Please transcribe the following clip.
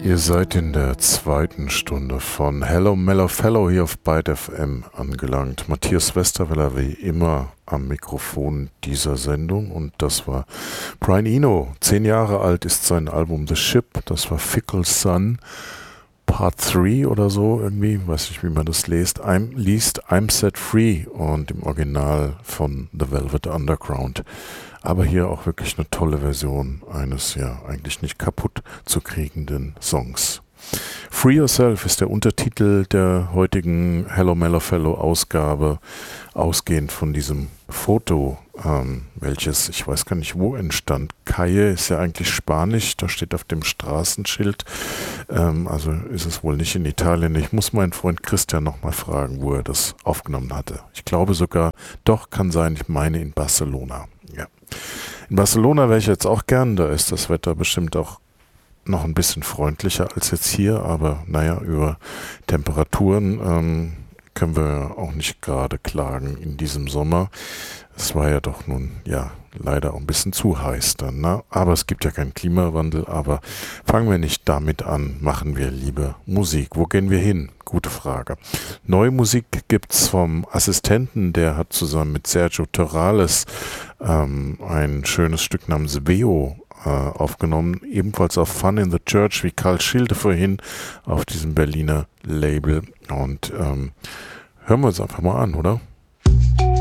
Ihr seid in der zweiten Stunde von Hello Mellow Fellow hier auf Byte FM angelangt. Matthias Westerweller wie immer am Mikrofon dieser Sendung und das war Brian Eno. 10 Jahre alt ist sein Album The Ship, das war Fickle Sun Part 3 oder so irgendwie, weiß nicht wie man das liest. I'm Set Free und im Original von The Velvet Underground. Aber hier auch wirklich eine tolle Version eines ja eigentlich nicht kaputt zu kriegenden Songs. Free Yourself ist der Untertitel der heutigen Hello Mellow Fellow Ausgabe, ausgehend von diesem Foto, welches, ich weiß gar nicht wo entstand. Calle ist ja eigentlich Spanisch, da steht auf dem Straßenschild, also ist es wohl nicht in Italien. Ich muss meinen Freund Christian nochmal fragen, wo er das aufgenommen hatte. Ich glaube sogar, doch, kann sein, ich meine in Barcelona. Ja. In Barcelona wäre ich jetzt auch gern, da ist das Wetter bestimmt auch noch ein bisschen freundlicher als jetzt hier, aber naja, über Temperaturen können wir auch nicht gerade klagen in diesem Sommer. Es war ja doch nun, ja, leider auch ein bisschen zu heiß dann, ne? Aber es gibt ja keinen Klimawandel, aber fangen wir nicht damit an, machen wir lieber Musik. Wo gehen wir hin? Gute Frage. Neue Musik gibt's vom Assistenten, der hat zusammen mit Sergio Torrales ein schönes Stück namens Veo aufgenommen, ebenfalls auf Fun in the Church, wie Karl Schilde vorhin auf diesem Berliner Label. Und hören wir uns einfach mal an, oder?